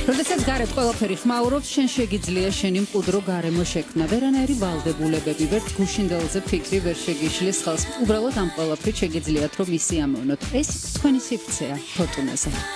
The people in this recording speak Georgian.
როდესაც გარეთ ყველაფერი ხმაურობს, შენ შეგიძლია შენი მყუდრო გარემო შექმნა. ვერანაირი ვალდებულებები, ვერც გუშინდელზე ფიქრი ვერ შეგიშლის ხელს. უბრალოდ ამ ყველაფრით შეგიძლიათ რომ ისი ამოვნოთ. ეს თქვენი სივრცეა ფოტონაზე.